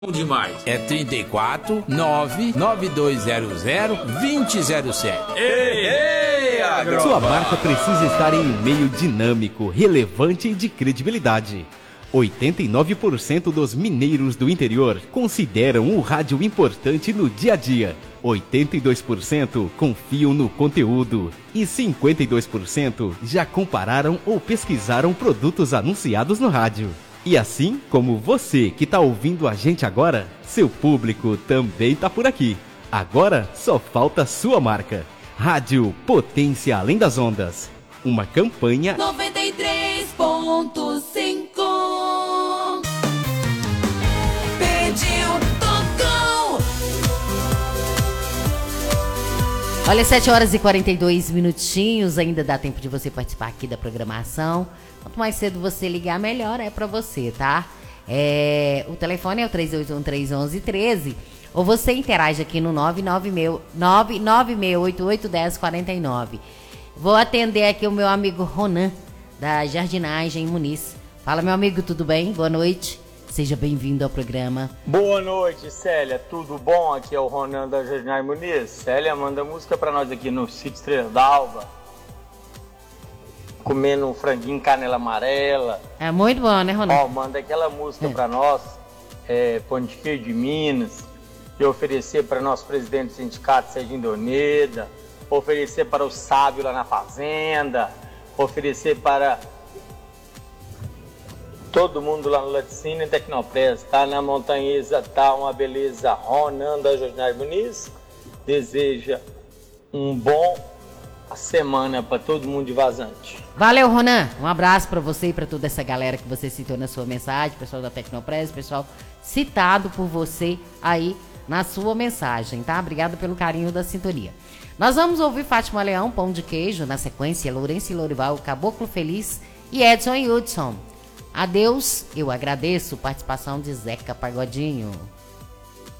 Demais. É 34 99200 2007. Ei, agrônomo. Sua marca precisa estar em um meio dinâmico, relevante e de credibilidade. 89% dos mineiros do interior consideram o rádio importante no dia a dia. 82% confiam no conteúdo e 52% já compararam ou pesquisaram produtos anunciados no rádio. E assim como você que está ouvindo a gente agora, seu público também está por aqui. Agora só falta sua marca. Rádio Potência Além das Ondas. Uma campanha 93.5. Pediu, tocou. Olha, 7h42, ainda dá tempo de você participar aqui da programação. Quanto mais cedo você ligar, melhor é pra você, tá? O telefone é o 3813-1113, ou você interage aqui no 996881049. Vou atender aqui o meu amigo Ronan, da Jardinagem Muniz. Fala, meu amigo, tudo bem? Boa noite. Seja bem-vindo ao programa. Boa noite, Célia. Tudo bom? Aqui é o Ronan da Jardinagem Muniz. Célia, manda música pra nós aqui no Sítio Estrela d'Alva. Comendo um franguinho canela amarela. É muito bom, né, Ronan? Ó, manda aquela música pra nós, Pão de Queijo de Minas, e oferecer para nosso presidente do sindicato, Serginho Doneda, oferecer para o Sábio lá na fazenda, oferecer para todo mundo lá no Laticínio e Tecnopress. Tá na Montanhesa, tá uma beleza. Ronan da Jardinagem Muniz deseja um bom semana para todo mundo de Vazante. Valeu, Ronan. Um abraço pra você e pra toda essa galera que você citou na sua mensagem, pessoal da Tecnopress, pessoal citado por você aí na sua mensagem, tá? Obrigado pelo carinho da sintonia. Nós vamos ouvir Fátima Leão, Pão de Queijo, na sequência, Lourenço e Lourival, Caboclo Feliz e Edson e Hudson. Adeus, eu agradeço, participação de Zeca Pagodinho.